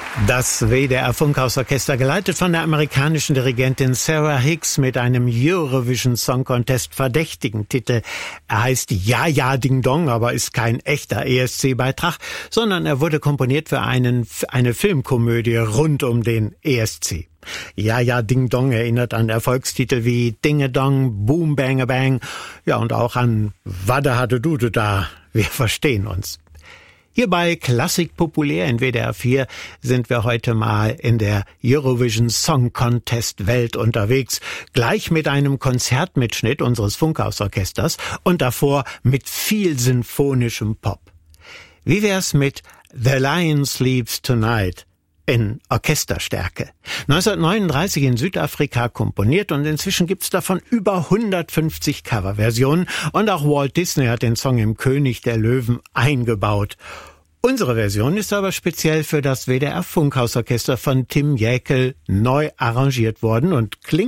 Das WDR-Funkhausorchester, geleitet von der amerikanischen Dirigentin Sarah Hicks, mit einem Eurovision Song Contest verdächtigen Titel. Er heißt Ja, ja, Ding Dong, aber ist kein echter ESC-Beitrag, sondern er wurde komponiert für eine Filmkomödie rund um den ESC. Ja, ja, Ding Dong erinnert an Erfolgstitel wie Dinge Dong, Boom, Bang, Bang, ja, und auch an Wadde hatte Dude da. Wir verstehen uns. Hier bei Klassik populär in WDR 4 sind wir heute mal in der Eurovision Song Contest Welt unterwegs, gleich mit einem Konzertmitschnitt unseres Funkhausorchesters und davor mit viel sinfonischem Pop. Wie wär's mit The Lion Sleeps Tonight in Orchesterstärke? 1939 in Südafrika komponiert, und inzwischen gibt's davon über 150 Coverversionen, und auch Walt Disney hat den Song im König der Löwen eingebaut. Unsere Version ist aber speziell für das WDR Funkhausorchester von Tim Jäkel neu arrangiert worden und klingt